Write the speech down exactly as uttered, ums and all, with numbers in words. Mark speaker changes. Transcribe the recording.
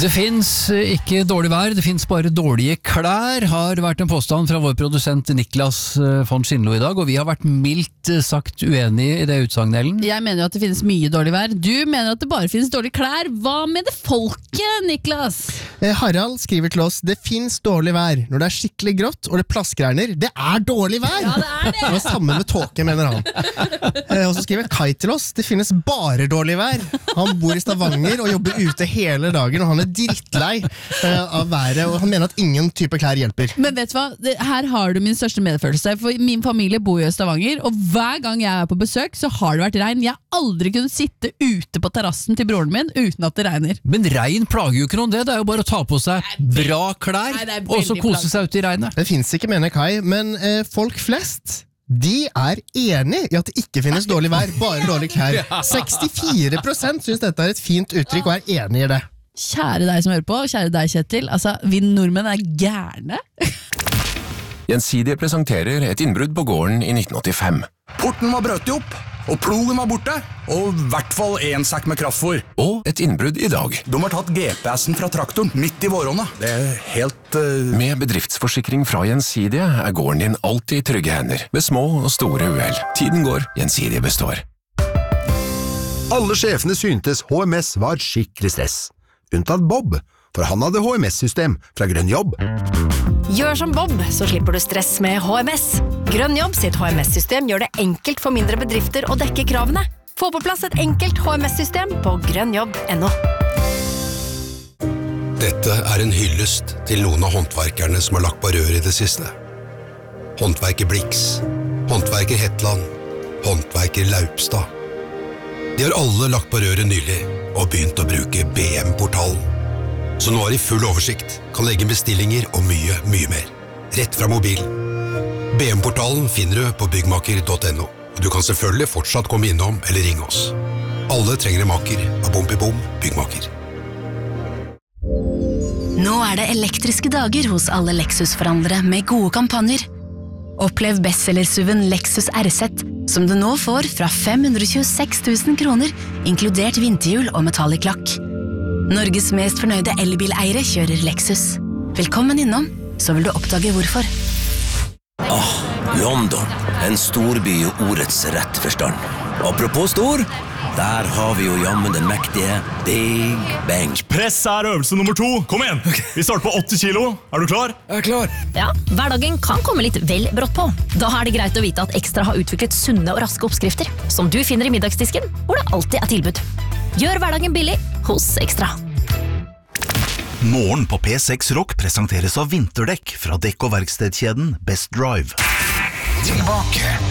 Speaker 1: Det finns ikke dårlig vær, det finns bare dårlige klær, har vært en påstand fra vår produsent Niklas von Schindlo i dag, og vi har vært mildt sagt uenige i det utsagnet, Ellen.
Speaker 2: Jeg mener jo at det finnes mye dårlig vær. Du mener at det bare finnes dårlige klær. Hva med det folket, Niklas?
Speaker 3: Eh, Harald skriver til oss, det finnes dårlig vær. Når det er skikkelig grått og det plaskregner, det er dårlig vær!
Speaker 2: Ja, det er det!
Speaker 3: Og sammen med tåke, mener han. Eh, og så skriver Kai til oss, det finnes bare dårlig vær. Han bor i Stavanger og jobber ute hele dagen, og han er drittlei uh, av været, og han mener at ingen type klær hjelper.
Speaker 2: Men vet du hva, det, her har du min største medfølelse, for min familie bor jo i Stavanger, og hver gang jeg er på besøk, så har det vært regn. Jeg har aldri kunnet sitte ute på terrassen til broren min, uten at det regner.
Speaker 1: Men regn plager jo ikke noen det, det er jo bare å ta på seg bra klær,
Speaker 2: Nei,
Speaker 1: og så kose seg ute i regnet.
Speaker 3: Det finnes ikke, mener Kai, men uh, folk flest, de er enig i at det ikke finnes dårlig vær, bare dårlige klær. sekstifire prosent synes dette er et fint uttrykk og er enig i det.
Speaker 2: Kjære deg som hører på, kjære deg Kjetil, altså, vi nordmenn er gærne.
Speaker 4: Gjensidige presenterer et innbrudd på gården i nitten åttifem.
Speaker 5: Porten var brøt opp, og plogen var borte, og i hvert fall en sekk med kraftfôr.
Speaker 4: Og et innbrudd i dag.
Speaker 5: De har tatt G P S-en fra traktoren midt i våronna. Det er helt... Uh...
Speaker 4: Med bedriftsforsikring fra Gjensidige er gården din alltid i trygge hender, ved små og store uhell. Tiden går, Gjensidige består.
Speaker 6: Alle sjefene syntes H M S var skikkelig stress. Unntatt Bob, for han hadde H M S-system fra Grønn Jobb.
Speaker 7: Gjør som Bob, så slipper du stress med H M S. Grønn Jobb sitt H M S-system gjør det enkelt for mindre bedrifter å dekke kravene. Få på plass et enkelt H M S-system på grønnjobb punktum no.
Speaker 8: Dette er en hyllest til noen av håndverkerne som har lagt på rør i det siste. Håndverker Blix, håndverker Hetland, håndverker Laupstad. De har alle lagt på røret nylig og begynt å bruke B M-portalen. Så nå har de full oversikt, kan legge bestillinger og mye, mye mer. Rett fra mobilen. B M-portalen finner du på byggmaker punktum no, og du kan selvfølgelig fortsatt komme innom eller ringe oss. Alle trenger en maker av Bompibom byggmaker.
Speaker 9: Nå er det elektriske dager hos alle Lexus-forhandlere med gode kampanjer. Opplev bestseller-suven Lexus R Z, som du nå får fra fem hundre tjueseks tusen kroner, inkludert vinterhjul og metallic lakk. Norges mest fornøyde elbileiere kjører Lexus. Velkommen innom, så vil du oppdage hvorfor.
Speaker 10: Ah, London, en storby i ordets rett forstand. Apropos stor, der har vi jo jammen den mektige Big Bang.
Speaker 11: Press er øvelse nummer to. Kom igjen! Vi starter på åtti kilo. Er du klar?
Speaker 1: Jeg er klar.
Speaker 12: Ja, hverdagen kan komme litt vel brått på. Da er det greit å vite at Ekstra har utviklet sunne og raske oppskrifter, som du finner i middagsdisken, hvor det alltid er tilbud. Gjør hverdagen billig hos Ekstra.
Speaker 13: Morgen på P seks Rock presenteres av vinterdekk fra dekk- og verkstedkjeden Best Drive.
Speaker 6: Tilbake